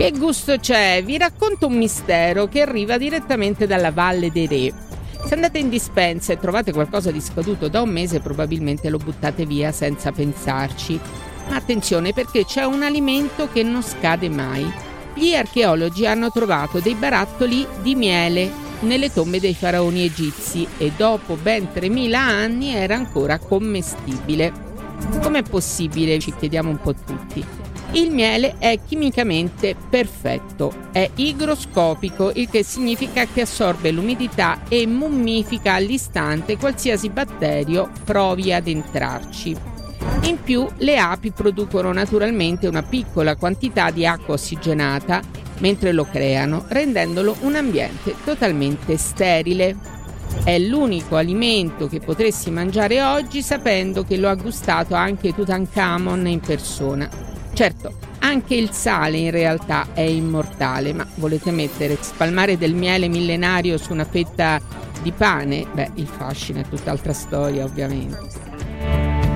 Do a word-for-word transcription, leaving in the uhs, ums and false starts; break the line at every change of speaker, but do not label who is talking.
Che gusto c'è? Vi racconto un mistero che arriva direttamente dalla Valle dei Re. Se andate in dispensa e trovate qualcosa di scaduto da un mese, probabilmente lo buttate via senza pensarci. Ma attenzione, perché c'è un alimento che non scade mai. Gli archeologi hanno trovato dei barattoli di miele nelle tombe dei faraoni egizi e dopo ben tremila anni era ancora commestibile. Com'è possibile? Ci chiediamo un po' tutti. Il miele è chimicamente perfetto, è igroscopico, il che significa che assorbe l'umidità e mummifica all'istante qualsiasi batterio provi ad entrarci. In più, le api producono naturalmente una piccola quantità di acqua ossigenata mentre lo creano, rendendolo un ambiente totalmente sterile. È l'unico alimento che potresti mangiare oggi sapendo che lo ha gustato anche Tutankhamon in persona. Certo, anche il sale in realtà è immortale, ma volete mettere, spalmare del miele millenario su una fetta di pane? Beh, il fascino è tutt'altra storia, ovviamente.